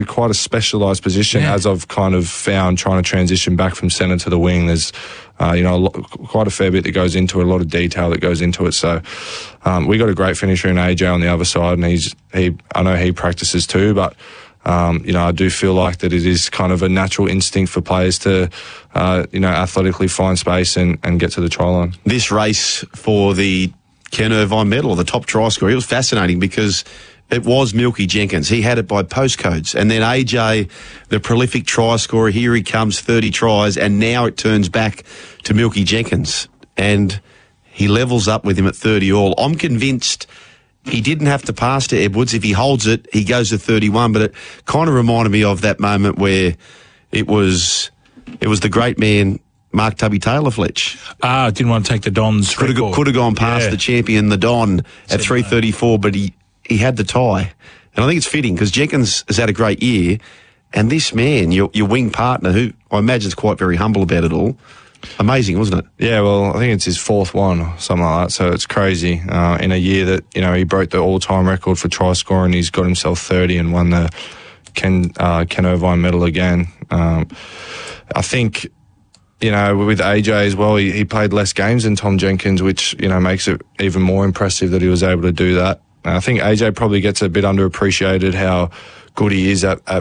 quite a specialised position, as I've kind of found trying to transition back from centre to the wing. There's quite a fair bit that goes into it, a lot of detail that goes into it. So we got a great finisher in AJ on the other side, and I know he practices too, but I do feel like that it is kind of a natural instinct for players to athletically find space and get to the try line. This race for the Ken Irvine medal, the top try scorer, it was fascinating because it was Milky Jenkins. He had it by postcodes. And then AJ, the prolific try scorer, here he comes, 30 tries, and now it turns back to Milky Jenkins. And he levels up with him at 30 all. I'm convinced he didn't have to pass to Edwards. If he holds it, he goes to 31. But it kind of reminded me of that moment where it was the great man, Mark Tubby Taylor Fletch. Didn't want to take the Don's record. Could have gone past the champion, the Don, at 3:34, but he had the tie. And I think it's fitting because Jenkins has had a great year, and this man, your wing partner, who I imagine is quite very humble about it all, amazing, wasn't it? Yeah, well, I think it's his fourth one or something like that, so it's crazy. In a year that, he broke the all-time record for try scoring, he's got himself 30 and won the Ken Irvine medal again. I think, with AJ as well, he played less games than Tom Jenkins, which, makes it even more impressive that he was able to do that. I think AJ probably gets a bit underappreciated how good he is at